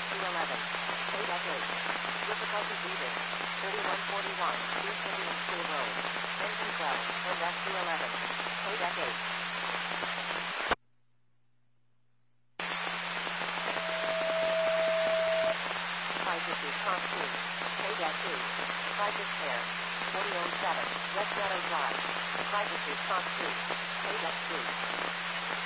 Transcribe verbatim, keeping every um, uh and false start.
two eleven. Paydeck eight. Difficulty Beavis. thirty-one forty-one. East Indian School Road. Engine twelve. And F two eleven. Paydeck eight. five fifty. Cross two. Paydeck two. five six pair. forty oh seven. West Meadow Drive. five fifty. Cross two. Paydeck two.